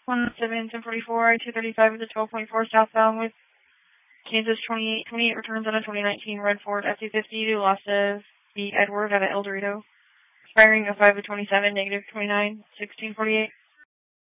17-1044, 235 is a 12.4 southbound with Kansas 2828 returns on a 2019 red Ford F-250 to Los the Edward at El Dorado. Expiring of 5-27, -29, 1648.